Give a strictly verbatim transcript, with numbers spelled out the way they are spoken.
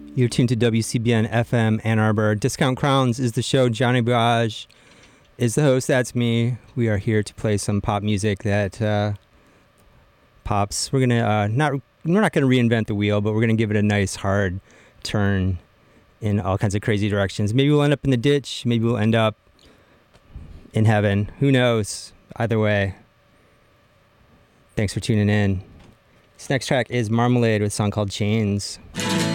You're tuned to W C B N F M Ann Arbor. Discount Crowns is the show. Johnny Barrage is the host. That's me. We are here to play some pop music that uh, pops. We're gonna uh, not we're not gonna reinvent the wheel, but we're gonna give it a nice hard turn in all kinds of crazy directions. Maybe we'll end up in the ditch. Maybe we'll end up in heaven. Who knows? Either way. Thanks for tuning in. This next track is Marmalade with a song called Chains.